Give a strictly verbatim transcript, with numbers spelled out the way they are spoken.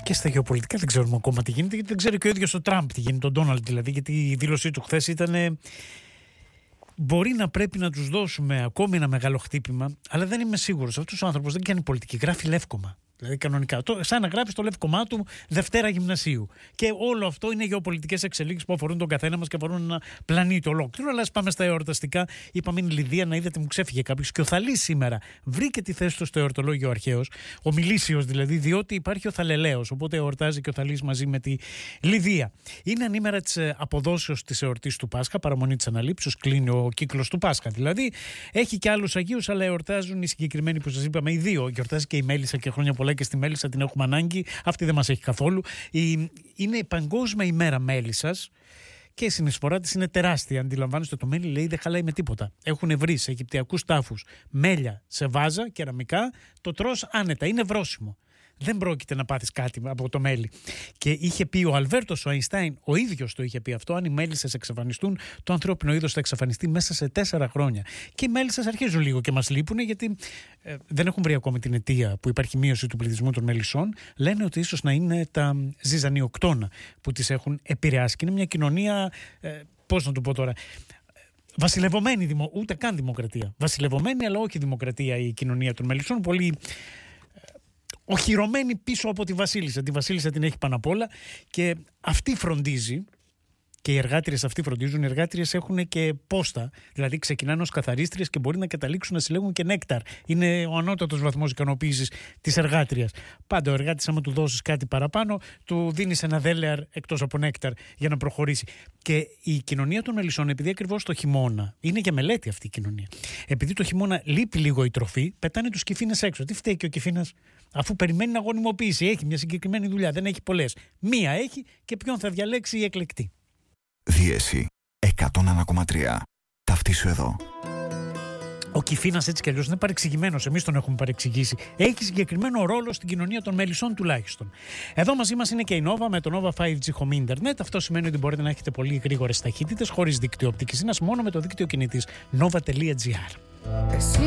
Και στα γεωπολιτικά δεν ξέρουμε ακόμα τι γίνεται, γιατί δεν ξέρει και ο ίδιος ο Τραμπ τι γίνεται, τον Ντόναλντ δηλαδή, γιατί η δήλωσή του χθες ήταν. Μπορεί να πρέπει να τους δώσουμε ακόμη ένα μεγάλο χτύπημα, αλλά δεν είμαι σίγουρος. Αυτός ο άνθρωπος δεν κάνει πολιτική, γράφει λεύκομα. Δηλαδή κανονικά. Το, σαν να γράψει το λεύκομά του Δευτέρα Γυμνασίου. Και όλο αυτό είναι γεωπολιτικές εξελίξεις που αφορούν τον καθένα μας και αφορούν ένα πλανήτη ολόκληρο. Αλλά ας πάμε στα εορταστικά. Είπαμε είναι Λιδία, να είδατε μου ξέφυγε κάποιος. Και ο Θαλής σήμερα βρήκε τη θέση του στο εορτολόγιο αρχαίος, ο Μιλήσιος δηλαδή, διότι υπάρχει ο Θαλελαίος. Οπότε εορτάζει και ο Θαλής μαζί με τη Λιδία. Είναι ανήμερα της αποδόσεως της εορτής του Πάσχα, παραμονή της Αναλήψεως, κλείνει ο κύκλος του Πάσχα. Δηλαδή έχει και άλλους Αγίους, αλλά εορτάζουν οι συγκεκριμένοι που σας είπαμε, οι δύο. Γιορτάζει και η Μέλισσα και χρόνια πολλά. Και στη Μέλισσα την έχουμε ανάγκη. Αυτή δεν μας έχει καθόλου. Είναι η Παγκόσμια ημέρα Μέλισσας και η συνεισφορά της είναι τεράστια. Αντιλαμβάνεστε, το μέλι λέει δεν χαλάει με τίποτα. Έχουν βρει σε αιγυπτιακούς τάφους μέλια σε βάζα, κεραμικά, το τρως άνετα. Είναι βρώσιμο. Δεν πρόκειται να πάθεις κάτι από το μέλι. Και είχε πει ο Αλβέρτος ο Αϊνστάιν, ο ίδιος το είχε πει αυτό: αν οι μέλισσες εξαφανιστούν, το ανθρώπινο είδος θα εξαφανιστεί μέσα σε τέσσερα χρόνια. Και οι μέλισσες αρχίζουν λίγο και μας λείπουν, γιατί ε, δεν έχουν βρει ακόμη την αιτία που υπάρχει μείωση του πληθυσμού των μελισσών. Λένε ότι ίσως να είναι τα ζυζανιοκτώνα που τις έχουν επηρεάσει. Και είναι μια κοινωνία, ε, πώς να το πω τώρα. Βασιλευωμένη, δημο, ούτε καν δημοκρατία. Βασιλευωμένη, αλλά όχι δημοκρατία η κοινωνία των μελισσών. Πολύ οχυρωμένη πίσω από τη Βασίλισσα. Τη Βασίλισσα την έχει πάνω απ' όλα και αυτή φροντίζει. Και οι εργάτριες αυτοί φροντίζουν. Οι εργάτριες έχουν και πόστα, δηλαδή ξεκινάνε ως καθαρίστριες και μπορεί να καταλήξουν να συλλέγουν και νέκταρ. Είναι ο ανώτατος βαθμός ικανοποίησης της εργάτριας. Πάντα ο εργάτης, άμα του δώσεις κάτι παραπάνω, του δίνεις ένα δέλεαρ εκτός από νέκταρ για να προχωρήσει. Και η κοινωνία των μελισσών, επειδή ακριβώς το χειμώνα, είναι για μελέτη αυτή η κοινωνία. Επειδή το χειμώνα λείπει λίγο η τροφή, πετάνε τους κυφήνες έξω. Τι φταίει και ο κυφήνας, αφού περιμένει να γονιμοποιήσει? Έχει μια συγκεκριμένη δουλειά, δεν έχει πολλές. Μία έχει και ποιον θα διαλέξει η εκλεκτή. Δίεση εκατό ένα κόμμα τρία. Ταυτίσου εδώ. Ο κυφήνας έτσι κι αλλιώς είναι παρεξηγημένος. Εμείς τον έχουμε παρεξηγήσει. Έχει συγκεκριμένο ρόλο στην κοινωνία των μελισσών τουλάχιστον. Εδώ μαζί μας είναι και η Nova με το Nova φάιβ τζι Home Internet. Αυτό σημαίνει ότι μπορείτε να έχετε πολύ γρήγορες ταχύτητες χωρίς δίκτυο οπτικής ίνας, μόνο με το δίκτυο κινητής nova τελεία gr.